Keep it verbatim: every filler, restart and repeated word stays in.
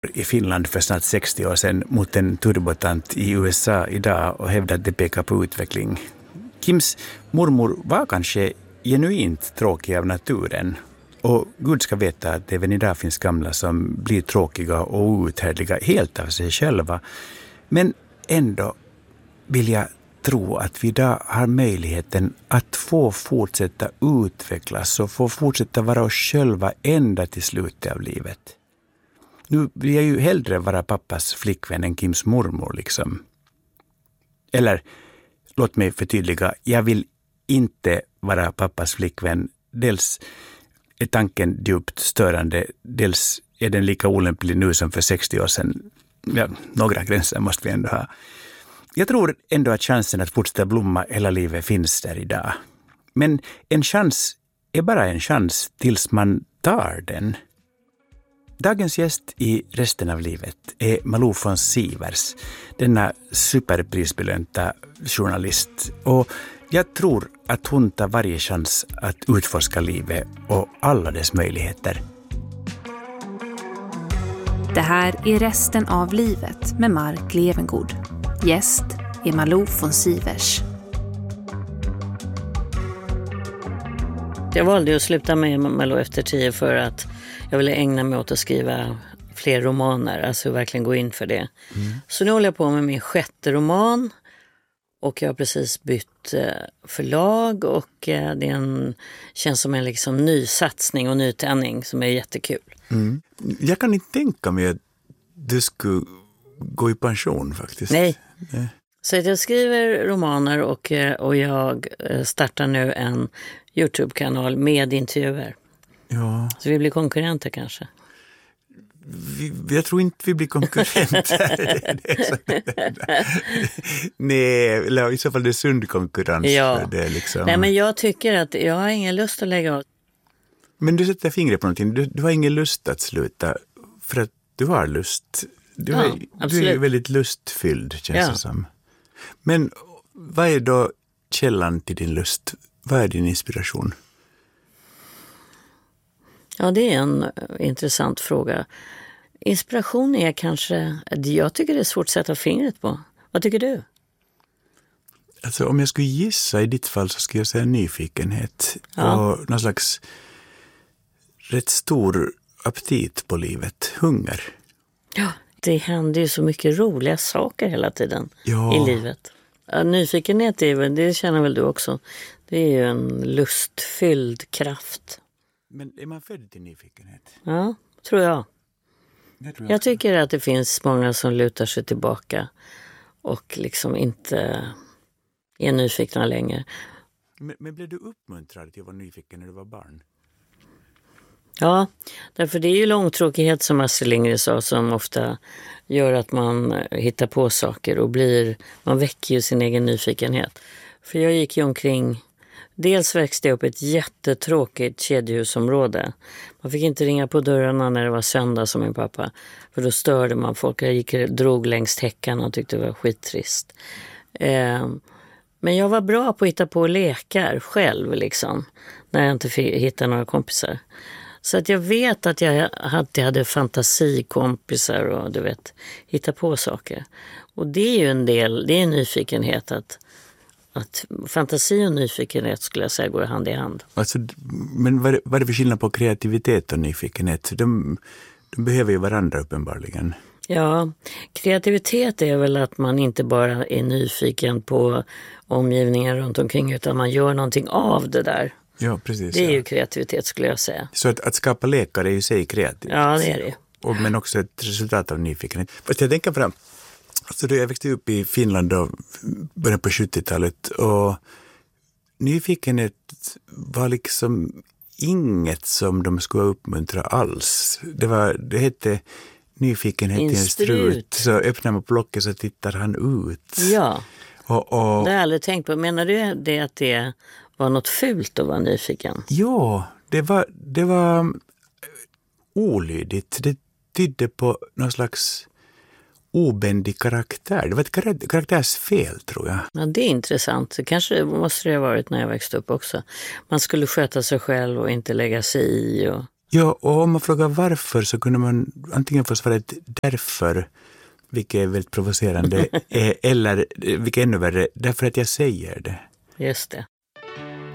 i Finland för snart sextio år sedan mot en turbotant i U S A idag och hävdar att det pekar på utveckling. Kims mormor var kanske genuint tråkig av naturen. Och Gud ska veta att även idag finns gamla som blir tråkiga och outhärdliga helt av sig själva. Men ändå vill jag tro att vi idag har möjligheten att få fortsätta utvecklas och få fortsätta vara oss själva ända till slutet av livet. Nu vill jag ju hellre vara pappas flickvän än Kims mormor liksom. Eller, låt mig förtydliga, jag vill inte vara pappas flickvän. Dels är tanken djupt störande, dels är den lika olämplig nu som för sextio år sedan. Ja, några gränser måste vi ändå ha. Jag tror ändå att chansen att fortsätta blomma hela livet finns där idag. Men en chans är bara en chans tills man tar den. Dagens gäst i resten av livet är Malou von Sivers, denna superprisbelönta journalist. Och jag tror att hon tar varje chans att utforska livet och alla dess möjligheter. Det här är resten av livet med Mark Levengood. Gäst är Malou von Sivers. Jag valde att sluta med Malou efter tio för att jag ville ägna mig åt att skriva fler romaner. Alltså verkligen gå in för det. Mm. Så nu håller jag på med min sjätte roman. Och jag har precis bytt förlag. Och det är en, känns som en liksom ny satsning och nytändning som är jättekul. Mm. Jag kan inte tänka mig att du skulle gå i pension faktiskt. Nej. Nej. Så jag skriver romaner och, och jag startar nu en YouTube-kanal med intervjuer. Ja. Så vi blir konkurrenter kanske. Vi, jag tror inte vi blir konkurrenter. Nej, eller i så fall det är sund konkurrens. Ja. För det liksom. Nej, men jag tycker att jag har ingen lust att lägga av. Men du sätter fingret på någonting. Du, du har ingen lust att sluta för att du har lust. Du, ja, är, du är väldigt lustfylld, känns ja. det som. Men vad är då källan till din lust? Vad är din inspiration? Ja, det är en intressant fråga. Inspiration är kanske, jag tycker det är svårt att sätta fingret på. Vad tycker du? Alltså om jag skulle gissa i ditt fall så skulle jag säga nyfikenhet. Ja. Och någon slags rätt stor aptit på livet, hunger. Ja, det händer ju så mycket roliga saker hela tiden ja. i livet. Ja, nyfikenhet är väl, det känner väl du också. Det är ju en lustfylld kraft. Men är man född till nyfikenhet? Ja, tror jag. Jag, tror jag, jag tycker att det finns många som lutar sig tillbaka och liksom inte är nyfikna längre. Men, men blev du uppmuntrad till att vara nyfiken när du var barn? Ja, därför det är ju långtråkighet som Astrid Lindgren sa som ofta gör att man hittar på saker och blir, man väcker ju sin egen nyfikenhet. För jag gick ju omkring, dels växte jag upp ett jättetråkigt kedjehusområde. Man fick inte ringa på dörrarna när det var söndag som min pappa, för då störde man folk. Jag gick drog längs häckarna och tyckte det var skittrist. Eh, men jag var bra på att hitta på lekar själv liksom, när jag inte fick hitta några kompisar. Så att jag vet att jag alltid hade fantasikompisar och du vet, hitta på saker. Och det är ju en del, det är en nyfikenhet att, att fantasi och nyfikenhet skulle jag säga går hand i hand. Alltså, men vad är, vad är det för skillnad på kreativitet och nyfikenhet? De, de behöver ju varandra uppenbarligen. Ja, kreativitet är väl att man inte bara är nyfiken på omgivningen runt omkring utan man gör någonting av det där. Ja, precis. Det är ja. ju kreativitet skulle jag säga. Så att, att skapa lekar är ju sig kreativt. Ja, det är det. Och, men också ett resultat av nyfikenhet. Fast jag tänker fram, alltså då jag växte upp i Finland då, början på sjuttiotalet och nyfikenhet var liksom inget som de skulle uppmuntra alls. Det, var, det hette nyfikenhet i en strut. Så öppnar man plocket så tittar han ut. Ja, och, och, det har jag aldrig tänkt på. Menar du det att det var något fult att vara nyfiken? Ja, det var, det var olydigt. Det tydde på någon slags obändig karaktär. Det var ett karaktärsfel, tror jag. Ja, det är intressant. Det kanske måste det ha varit när jag växte upp också. Man skulle sköta sig själv och inte lägga sig i. Och... Ja, och om man frågar varför så kunde man antingen få svaret därför, vilket är väldigt provocerande, eller vilket är ännu värre, därför att jag säger det. Just det.